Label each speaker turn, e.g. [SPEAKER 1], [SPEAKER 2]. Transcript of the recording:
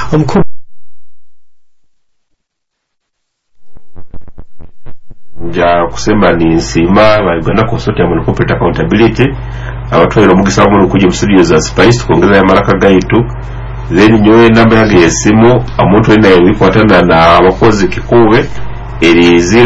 [SPEAKER 1] ja kusema ni nsima Uganda Consortium on Corporate Accountability abatwalira omugisa wamu okujja mu studio za Spice kuongeza ya maraka gaitu then nyowe namba yange yesimu omuntu ena ebikwatana na abakozi kikuwe eri